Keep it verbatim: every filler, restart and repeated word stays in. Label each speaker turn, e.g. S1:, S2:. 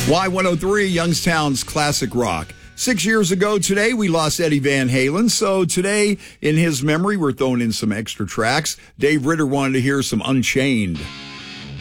S1: Y one oh three, Youngstown's classic rock. Six years ago today, we lost Eddie Van Halen. So today, in his memory, we're throwing in some extra tracks. Dave Ritter wanted to hear some Unchained.